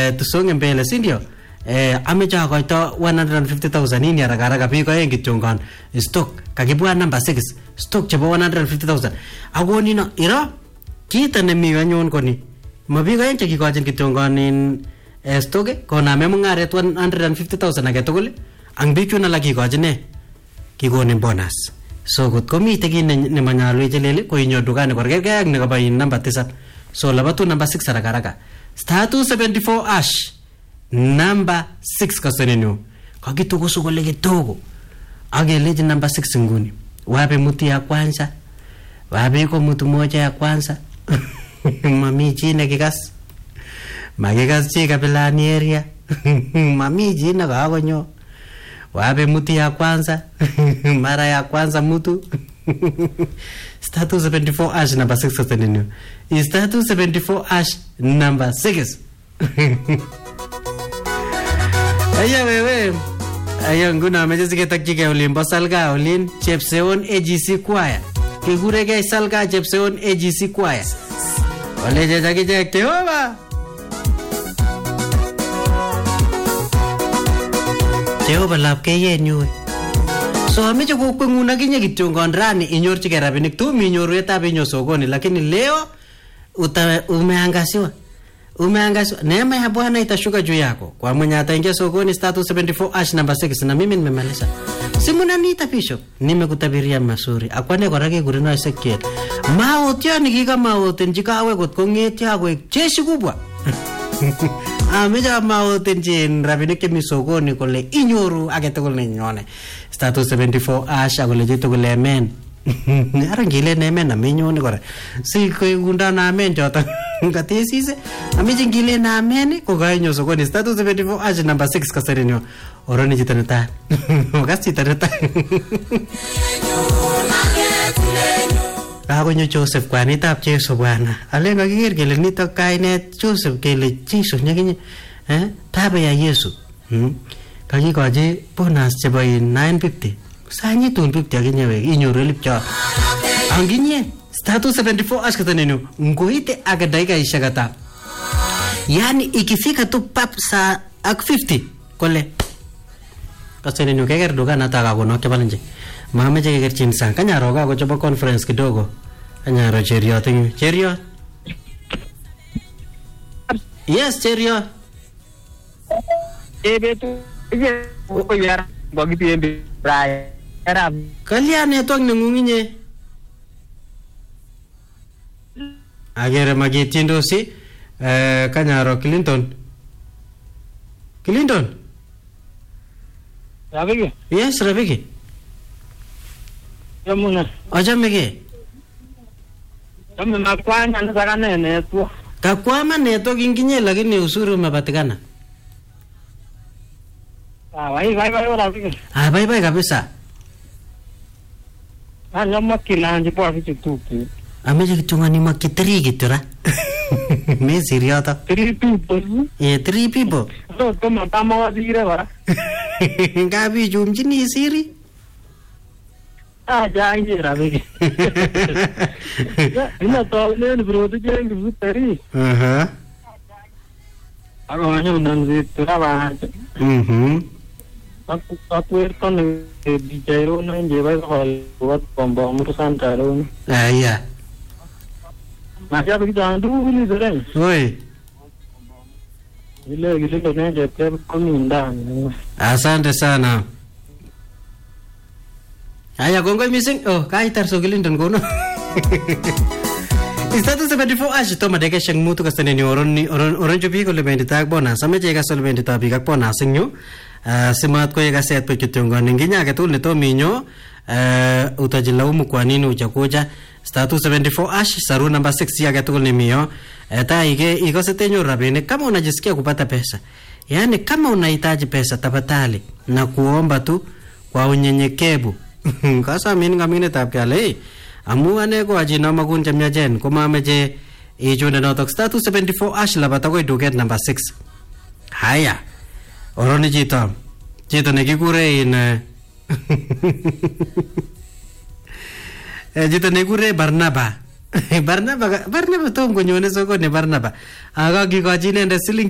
tusonge mbele, si ndio? Ameche akoito 150,000 ini haraka biko aeng kityongon stock kakibwa number 6 stock chebo 150,000 akonino iro kita nemi anyun koni mabiko aeng chekikochin kityongon in stock koname mungaret 150,000 age tugul ang bichu alak kikochin ne kikonin bonus. So kot komite kit nemanyalu icheleli ko inyo dukani korgerge ak nekaba in number 7. So labatu number 6 haraka star 274 ash number 6 kasenenyo kakitukusu kole kidogo akeleji number 6 nguni wape muti ya kwanza wape ko mutu moja ya kwanza mami jina kikas magikas chi kapilani area mami jina kakonyo wape muti ya kwanza mara ya kwanza mutu star 274 ash number 6 kasenenyo star 274 ash number 6 Aya wewe aya nguna meje siketakchike olimbo Salga olin Chepseon AGC Choir kigurege Salga Chepseon AGC Choir oleje jakije Jehova Jehova lapke yenyu so ameche kokwenguna kinye kityongon rani inyorchike rabinik tu minyoru etab inyo sokoni lakini leo umeangasiwa neema ya Bwana itashuka juu yako kwa mwenye ataingia sokoni star 274 ash number 6 na mimi nimemaliza simuna nita bishop nimekutabiria mazuri akwane korake kurino Ezekiel maotyo nikika maoten jikawe kot kongetya kwe jeshi kubwa ameja maoten jin rabinik kemi sokoni kole inyoru agetugul nenyone star 274 ash akole jitugul amen arangile neme na menyone kora si koigunda na amen jota ngatesise ameje ngile na amen ko gainyo sokoni star 274 ash number 6 kaserenyo oroni jitaneta wakati taneta kagonyo Joseph kwanitab Jesu Bwana alenga kiger kele nito kainet Joseph kele Jesu nyakinye tabe ya Yesu kakikoje bonus chebo 950 sanyi tun 50 akinyewe inyoru lipcho anginye star 274 ash katanenu ngoite aga dakika ishagata yani ikifika tu pap saa ak 50 kole katanenu keger duka nataka konoke balanje mameje keger chinsan kanyaro ka kochoba conference kidogo kanyaro cherio tingi cherio yes cherio betu ko yara bagi embe rai era kalian etong nengunginye agere magitindo si kanyaro Clinton Rabiki yes Rabiki yamuna ajamege kama makwanya nasakane neto kakwama neto kinginye lakini usuru umepatikana bye Rabiki bye kabisa nyama kilanje kwa kitu ameje kitungani makitri kitura me seriata 3 people 3 people so kama kama wazire bara ngapi jumjini siri jangi Rabiki ina to len bro tu jangi butari ako anyo nanzi turaba aku erton bijairo na njeba hol buat bomba urusan tarun iya masih apa kita andu ini sering oi gile kena jepep komindan asante sana aya kongoi missing kaitar sogilindon kono Istatu 74 ash to madeke shang mutu kastaneni oron jobi ko lebendi tag bona sameje ga solbendi tabi ga bona singyo simat ko ga set pe kitungo ninginya ga tul to minyo utajilau mukwanini uchakuja statu 74 ash saru number 6 ya ga tul ni mio eta iko setenyo rabini kama unajisikia kupata pesa yani kama unahitaji pesa tafadhali na kuomba tu kwa unyenyekevu kasa mimi ngamine tapkale amu ane ko ajina magun jamya jen ko mameje ijone no tok status 74 ash labata ko duket number 6 haya oroni jito ne kikure in jito ne kure Barnaba to ngonyone soko ne Barnaba aga kikojine nde siling